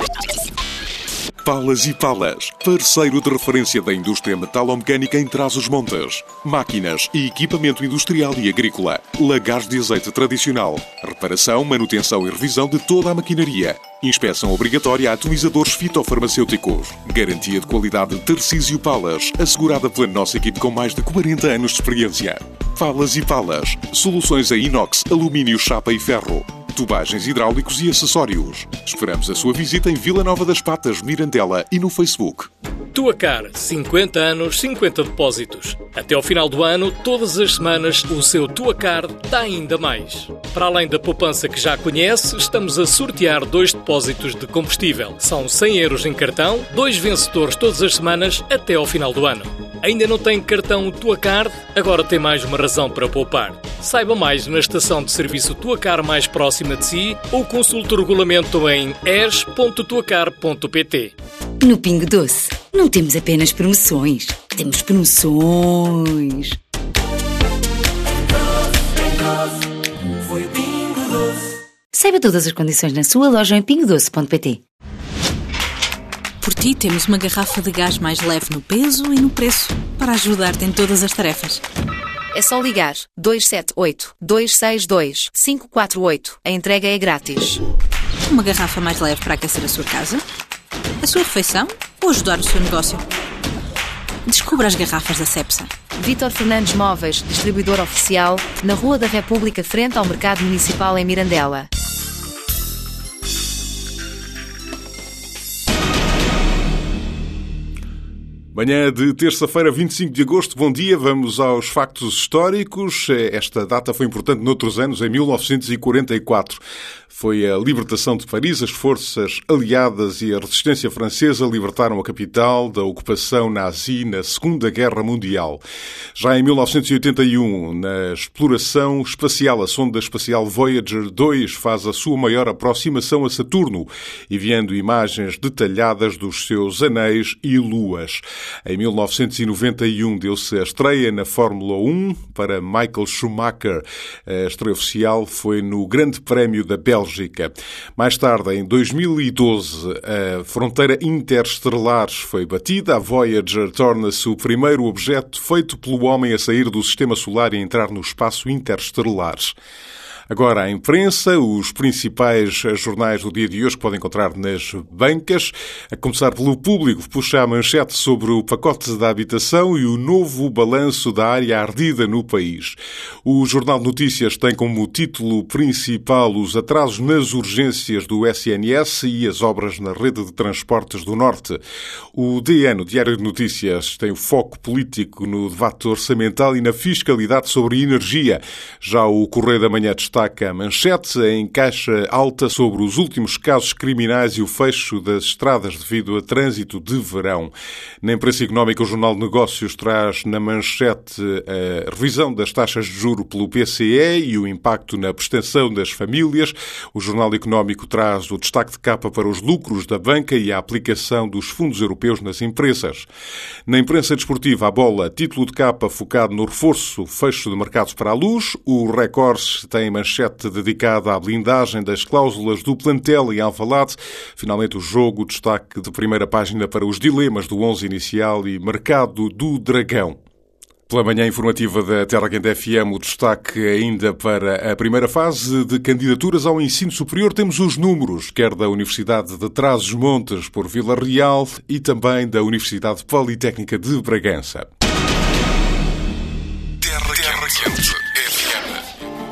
Palas e Palas, parceiro de referência da indústria metalomecânica em Trás-os-Montes. Máquinas e equipamento industrial e agrícola. Lagares de azeite tradicional. Reparação, manutenção e revisão de toda a maquinaria. Inspeção obrigatória a atomizadores fitofarmacêuticos. Garantia de qualidade Tarcísio Palas, assegurada pela nossa equipe com mais de 40 anos de experiência. Palas e Palas, soluções em inox, alumínio, chapa e ferro. Tubagens hidráulicos e acessórios. Esperamos a sua visita em Vila Nova das Patas, Mirandela e no Facebook. Tuacar, 50 anos, 50 depósitos. Até ao final do ano, todas as semanas, o seu Tuacar dá ainda mais. Para além da poupança que já conhece, estamos a sortear 2 depósitos de combustível. São 100 euros em cartão, 2 vencedores todas as semanas até ao final do ano. Ainda não tem cartão Tuacar? Agora tem mais uma razão para poupar. Saiba mais na estação de serviço Tuacar mais próxima de si ou consulte o regulamento em es.tuacar.pt. No Pingo Doce, não temos apenas promoções, temos promoções. Saiba todas as condições na sua loja em pingodoce.pt. Por ti temos uma garrafa de gás mais leve no peso e no preço para ajudar-te em todas as tarefas. É só ligar 278-262-548. A entrega é grátis. Uma garrafa mais leve para aquecer a sua casa, a sua refeição ou ajudar o seu negócio. Descubra as garrafas da Cepsa. Vítor Fernandes Móveis, distribuidor oficial, na Rua da República, frente ao Mercado Municipal em Mirandela. Manhã de terça-feira, 25 de agosto, bom dia, vamos aos factos históricos. Esta data foi importante noutros anos, em 1944. Foi a libertação de Paris, as forças aliadas e a resistência francesa libertaram a capital da ocupação nazi na Segunda Guerra Mundial. Já em 1981, na exploração espacial, a sonda espacial Voyager 2 faz a sua maior aproximação a Saturno, enviando imagens detalhadas dos seus anéis e luas. Em 1991 deu-se a estreia na Fórmula 1 para Michael Schumacher. A estreia oficial foi no Grande Prémio da Bélgica. Mais tarde, em 2012, a fronteira interestelar foi batida. A Voyager torna-se o primeiro objeto feito pelo homem a sair do Sistema Solar e entrar no espaço interestelar. Agora, a imprensa, os principais jornais do dia de hoje que podem encontrar nas bancas, a começar pelo Público, puxa a manchete sobre o pacote da habitação e o novo balanço da área ardida no país. O Jornal de Notícias tem como título principal os atrasos nas urgências do SNS e as obras na rede de transportes do Norte. O DN, o Diário de Notícias, tem o foco político no debate orçamental e na fiscalidade sobre energia. Já o Correio da Manhã destaca a manchete em caixa alta sobre os últimos casos criminais e o fecho das estradas devido a trânsito de verão. Na imprensa económica, o Jornal de Negócios traz na manchete a revisão das taxas de juros pelo BCE e o impacto na prestação das famílias. O Jornal Económico traz o destaque de capa para os lucros da banca e a aplicação dos fundos europeus nas empresas. Na imprensa desportiva, a Bola, título de capa focado no reforço, fecho de mercados para a luz. O Record tem manchete dedicada à blindagem das cláusulas do plantel em Alvalade. Finalmente o jogo, destaque de primeira página para os dilemas do 11 inicial e mercado do Dragão. Pela manhã informativa da Terra Quente FM, o destaque ainda para a primeira fase de candidaturas ao ensino superior. Temos os números, quer da Universidade de Trás-os-Montes por Vila Real e também da Universidade Politécnica de Bragança. Terra Quente FM.